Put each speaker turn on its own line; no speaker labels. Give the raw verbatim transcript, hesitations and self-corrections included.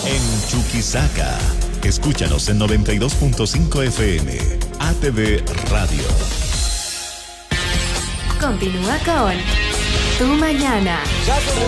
En Chuquisaca. Escúchanos en noventa y dos punto cinco F M. A T V Radio.
Continúa con Tu Mañana.